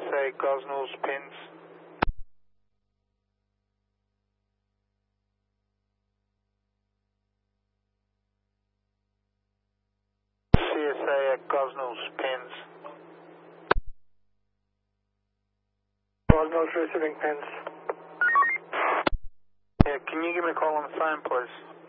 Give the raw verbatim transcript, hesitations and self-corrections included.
S A Gosnells pins. C S A at Gosnells pins. Gosnells receiving pins. Yeah, can you give me a call on the phone, please?